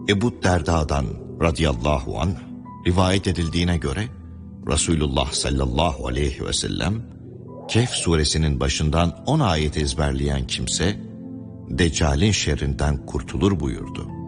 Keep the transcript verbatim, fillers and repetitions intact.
Ebu Derda'dan radıyallahu anh rivayet edildiğine göre Resulullah sallallahu aleyhi ve sellem Kehf suresinin başından on ayet ezberleyen kimse Deccal'in şerrinden kurtulur buyurdu.